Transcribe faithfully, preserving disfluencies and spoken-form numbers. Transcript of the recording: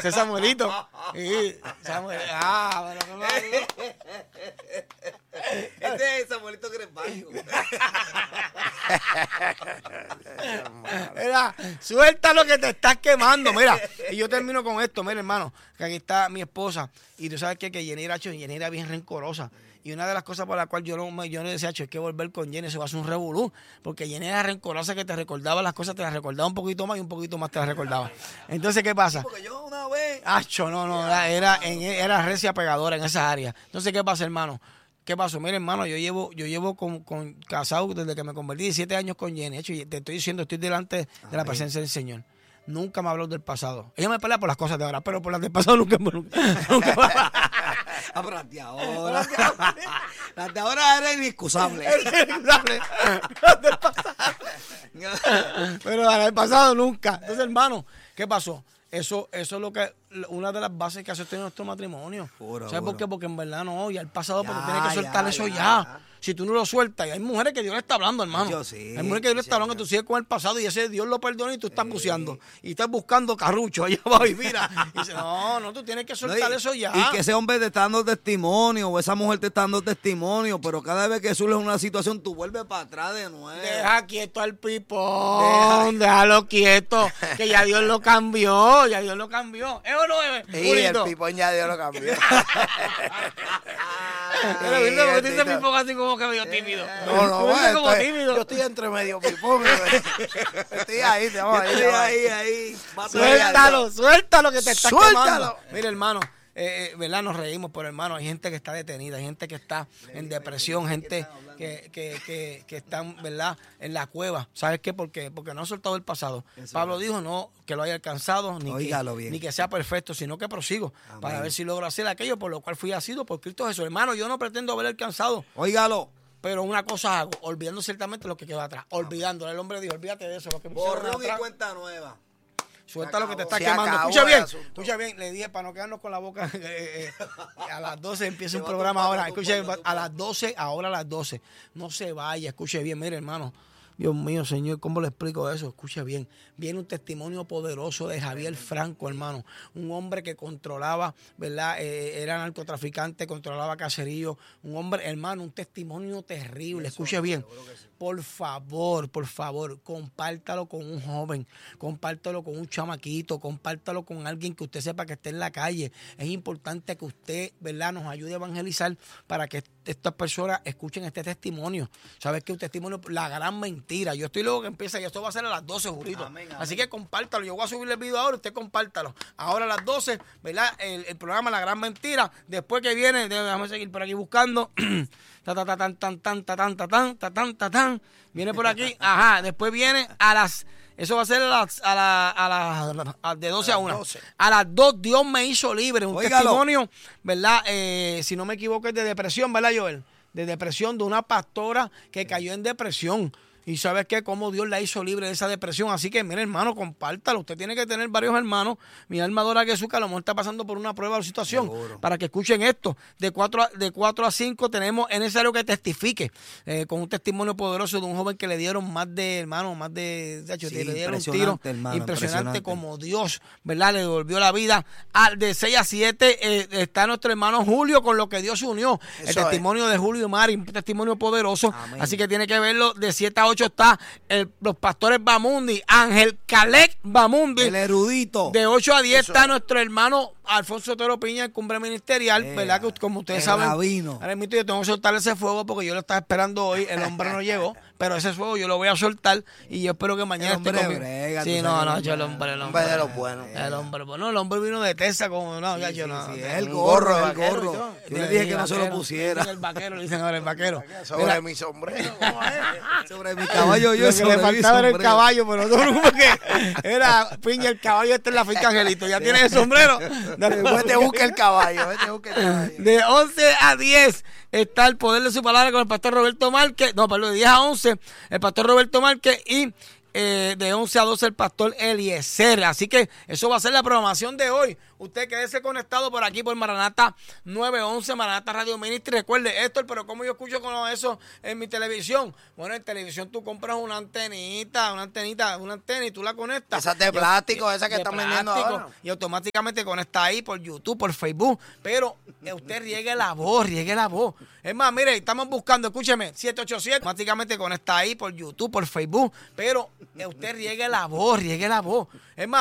Ese es Samuelito. Sí, Samuel. Ah, bueno, no, Este es Samuelito Crespaño. Mira, suelta lo que te estás quemando. Mira, y yo termino con esto. Mira, hermano, que aquí está mi esposa. Y tú sabes que, que Jenny era, Jenny era bien rencorosa. Y una de las cosas por las cuales yo no, yo no decía, es que volver con Jenny, se va a hacer un revolú. Porque Jenny era rencorosa, que te recordaba las cosas, te las recordaba un poquito más y un poquito más te las recordaba. Entonces, ¿qué pasa? Porque yo una vez... Acho, no, no, era, era, en, era recia pegadora en esa área. Entonces, ¿qué pasa, hermano? ¿Qué pasó? Mira, hermano, yo llevo, yo llevo con, con casado desde que me convertí diecisiete años con Jenny. De hecho, te estoy diciendo, estoy delante de la presencia del Señor. Nunca me habló del pasado. Ella me pelea por las cosas de ahora, pero por las del pasado nunca me... Nunca, nunca me... Ah, pero las de ahora. Las de ahora eran inexcusables. Las del pasado. Pero las del pasado nunca. Entonces, hermano, ¿qué pasó? Eso, eso es lo que, una de las bases que ha sostenido nuestro matrimonio. Pura, ¿Sabes pura. por qué? Porque en verdad no, ya el pasado, Ya, porque tienes que soltar ya, eso ya. ya. Si tú no lo sueltas, y hay mujeres que Dios le está hablando, hermano. Yo sí, hay mujeres que Dios le está hablando, sí, que tú sigues con el pasado y ese Dios lo perdona y tú estás buceando. Y estás buscando carrucho allá abajo y mira. Y dice, no, no, tú tienes que soltar No, y, eso ya. Y que ese hombre te está dando testimonio o esa mujer te está dando testimonio, pero cada vez que surge una situación, tú vuelves para atrás de nuevo. Deja quieto al pipón, Deja. déjalo quieto, que ya Dios lo cambió, ya Dios lo cambió. ¿Es o no es? Sí, el pipón ya Dios lo cambió. Pero viste porque dice pipón así como que medio tímido. No, no, bueno, como estoy, tímido. yo estoy entre medio pipón. Estoy ahí, te vamos Estoy ahí, ahí. Suéltalo, suéltalo que te está Suéltalo. quemando. Mira, hermano. Eh, eh, ¿verdad? Nos reímos, pero hermano, hay gente que está detenida, hay gente que está en depresión, gente que, que, que, que están, ¿verdad?, en la cueva. ¿Sabes qué? Porque, porque no ha soltado el pasado. Eso Pablo es. dijo no que lo haya alcanzado, ni que, ni que sea perfecto, sino que prosigo. Amén. Para ver si logro hacer aquello por lo cual fui asido por Cristo Jesús. Hermano, yo no pretendo haber alcanzado. Óigalo. Pero una cosa hago, olvidando ciertamente lo que quedó atrás. Amén. Olvidándole. El hombre dijo, olvídate de eso. Lo que Borrón y cuenta nueva. Suelta lo que te está se quemando. Escucha bien, asunto. escucha bien. Le dije para no quedarnos con la boca. Eh, eh, a las doce empieza un programa ahora. Escucha bien, a las doce, ahora a las doce. No se vaya, escuche bien. Mire, hermano. Dios mío, Señor, ¿cómo le explico eso? Escuche bien. Viene un testimonio poderoso de Javier Franco, hermano. Un hombre que controlaba, ¿verdad? Eh, era narcotraficante, controlaba caserío. Un hombre, hermano, un testimonio terrible. Escuche bien. Por favor, por favor, compártalo con un joven, compártalo con un chamaquito, compártalo con alguien que usted sepa que esté en la calle. Es importante que usted, ¿verdad?, nos ayude a evangelizar para que estas personas escuchen este testimonio. ¿Sabes qué? Un testimonio, la gran mentira. Yo estoy luego que empieza y esto va a ser a las doce, Jurito. Amén, amén. Así que compártalo. Yo voy a subir el video ahora, usted compártalo. Ahora a las doce, ¿verdad? El, el programa La Gran Mentira. Después que viene, déjame seguir por aquí buscando. Ta ta ta tan tan tan ta tan ta tan ta tan ta tan viene por aquí, ajá, después viene a las, eso va a ser a las a la, a la, a de doce a una, a las dos Dios me hizo libre, un Óigalo. Testimonio, ¿verdad? Eh, si no me equivoco es de depresión, ¿verdad, Joel? De depresión, de una pastora que cayó en depresión. Y ¿sabes qué? Cómo Dios la hizo libre de esa depresión. Así que, mire, hermano, compártalo. Usted tiene que tener varios hermanos. Mi alma adora a Jesús, que a lo mejor está pasando por una prueba o situación. Seguro. Para que escuchen esto. De cuatro a, de cuatro a cinco tenemos, es necesario que testifique. Eh, con un testimonio poderoso de un joven que le dieron más de, hermano, más de... de hecho, sí, le dieron un tiro hermano, impresionante, impresionante como Dios, ¿verdad? Le devolvió la vida. Al de seis a siete eh, está nuestro hermano Julio con lo que Dios se unió. Eso el testimonio es. de Julio y Mari, un testimonio poderoso. Amén. Así que tiene que verlo de siete a ocho está el, los pastores Bamundi, Ángel Calec Bamundi. El erudito. De ocho a diez Eso está es. nuestro hermano Alfonso Otero Piña, el cumbre ministerial, eh, ¿verdad? Que como ustedes saben, rabino. Ahora mismo yo tengo que soltar ese fuego porque yo lo estaba esperando hoy, el hombre no llegó, pero ese fuego yo lo voy a soltar y yo espero que mañana esté conmigo. Brega, sí, no, no, yo el hombre, el hombre. de los buenos. El hombre, bueno, el hombre vino de Texas como, no, ya sí, yo sí, no. Sí, no el gorro, el vaquero, gorro. Yo, yo le dije que no se lo pusiera. El vaquero, le dicen ahora el vaquero. Sobre Mira, mi sombrero. Sobre mi caballo, yo lo que le faltaba era el caballo, pero no porque era Piña el caballo, este es la finca Angelito. Ya tienes el sombrero. Después te busca el caballo, te busca el caballo. De once a diez está el poder de su palabra con el pastor Roberto Márquez. No, perdón, de diez a once, el pastor Roberto Márquez y eh, de once a doce el pastor Eliezer. Así que eso va a ser la programación de hoy. Usted quédese conectado por aquí por Maranata nueve once, Maranata Radio Ministry. Recuerde, Héctor, pero ¿cómo yo escucho con eso en mi televisión? Bueno, en televisión tú compras una antenita, una antenita, una antena y tú la conectas. Esas de plástico, esas que de están vendiendo plástico, ahora. y automáticamente conecta ahí por YouTube, por Facebook. Pero usted riegue la voz, riegue la voz. Es más, mire, estamos buscando, escúcheme, siete ocho siete, automáticamente conecta ahí por YouTube, por Facebook. Pero usted riegue la voz, riegue la voz. Es más,